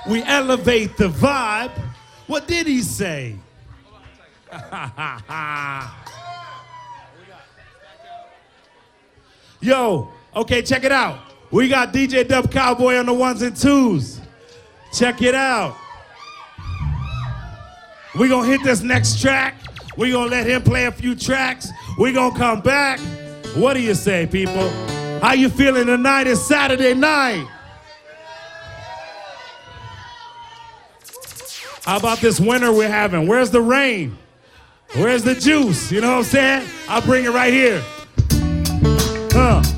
We elevate the vibe. What did he say? Yo, okay, check it out. We got DJ Dub Cowboy on the ones and twos. Check it out. We gonna hit this next track. We gonna let him play a few tracks. We gonna come back. What do you say, people? How you feeling tonight? It's Saturday night. How about this winter we're having? Where's the rain? Where's the juice? You know what I'm saying? I'll bring it right here.